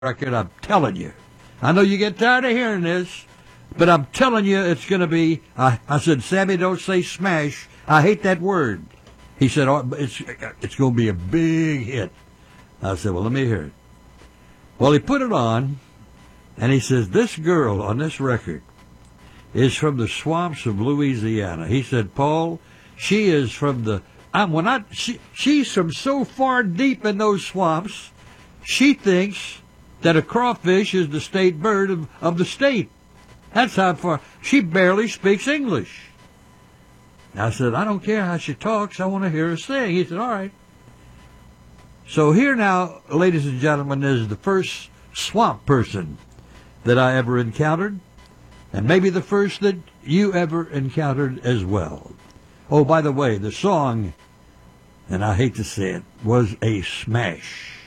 record, I'm telling you. I know you get tired of hearing this, but I'm telling you it's going to be, I said, Sammy, don't say smash. I hate that word. He said, oh, it's going to be a big hit. I said, well, let me hear it. Well, he put it on, and he says, this girl on this record is from the swamps of Louisiana. He said, Paul, she is from the, she's from so far deep in those swamps, she thinks that a crawfish is the state bird of the state. That's how far. She barely speaks English. I said, I don't care how she talks. I want to hear her sing. He said, all right. So here now, ladies and gentlemen, is the first swamp person that I ever encountered, and maybe the first that you ever encountered as well. Oh, by the way, the song, and I hate to say it, was a smash.